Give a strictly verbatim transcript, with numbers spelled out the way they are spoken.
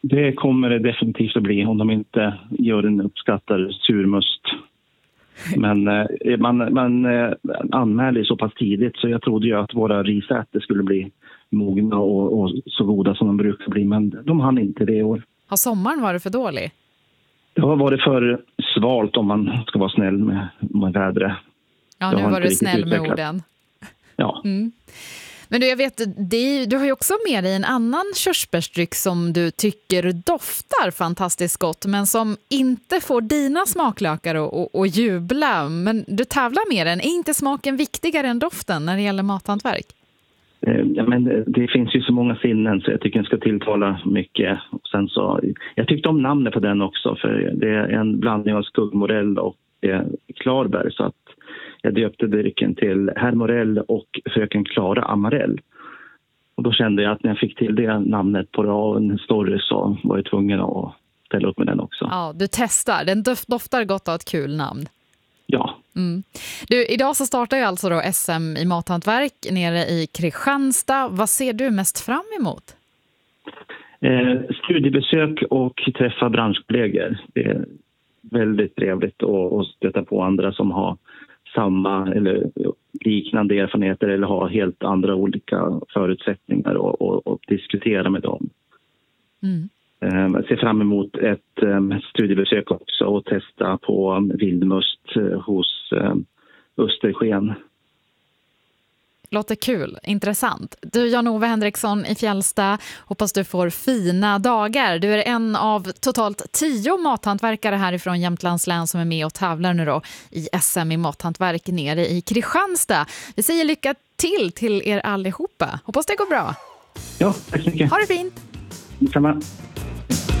Det kommer det definitivt att bli om de inte gör en uppskattad surmust. Men eh, man, man eh, anmälde så pass tidigt så jag trodde ju att våra risätter skulle bli mogna och, och så goda som de brukar bli. Men de hann inte det i år. Har sommaren varit för dålig? Det har varit för svalt om man ska vara snäll med, med vädret. Ja, nu var du snäll med orden. Ja. Mm. Men du, jag vet, det, du har ju också med dig en annan körsbärsdryck som du tycker doftar fantastiskt gott men som inte får dina smaklökar att och, och jubla. Men du tävlar med den. Är inte smaken viktigare än doften när det gäller mathantverk? Ja, men det, det finns ju så många sinnen så jag tycker den ska tilltala mycket. Och sen så, jag tyckte om namnet på den också för det är en blandning av skuggmorell och eh, klarberg så att jag döpte drycken till Herr Morell och fröken Klara Amarell. Och då kände jag att när jag fick till det namnet på en story så var jag tvungen att ställa upp med den också. Ja, du testar. Den doftar gott av ett kul namn. Ja. Mm. Du, idag så startar ju alltså då S M i mathantverk nere i Kristianstad. Vad ser du mest fram emot? Eh, studiebesök och träffa branschkollegor. Det är väldigt trevligt att, att stöta på andra som har samma eller liknande erfarenheter eller har helt andra olika förutsättningar och, och, och diskutera med dem. Mm. Jag ser fram emot ett um, studiebesök också och testa på vildmust uh, hos um, Östersken. Låter kul, intressant. Du, Jan-Ove Henriksson i Fjällstad, hoppas du får fina dagar. Du är en av totalt tio mathantverkare härifrån Jämtlands län som är med och tävlar nu då i S M i mathantverk nere i Kristianstad. Vi säger lycka till till er allihopa. Hoppas det går bra. Ja, tack så mycket. Ha det fint. Detsamma.